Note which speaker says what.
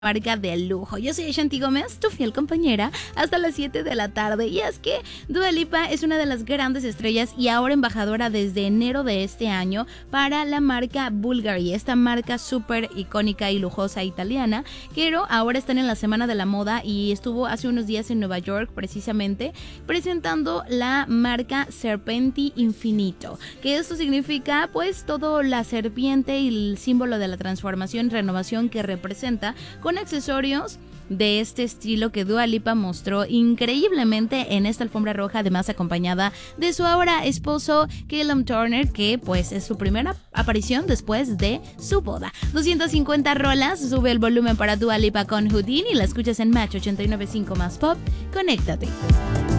Speaker 1: marca de lujo. Yo soy Shanti Gómez, tu fiel compañera, hasta las 7 de la tarde. Y es que Dua Lipa es una de las grandes estrellas y ahora embajadora desde enero de este año para la marca Bulgari, esta marca súper icónica y lujosa italiana, pero ahora están en la Semana de la Moda y estuvo hace unos días en Nueva York precisamente presentando la marca Serpenti Infinito, que esto significa pues todo la serpiente y el símbolo de la transformación y renovación que representa, con accesorios de este estilo que Dua Lipa mostró increíblemente en esta alfombra roja, además acompañada de su ahora esposo Callum Turner, que pues es su primera aparición después de su boda. 250 rolas, sube el volumen para Dua Lipa con Houdini y la escuchas en Match 89.5 más Pop. Conéctate.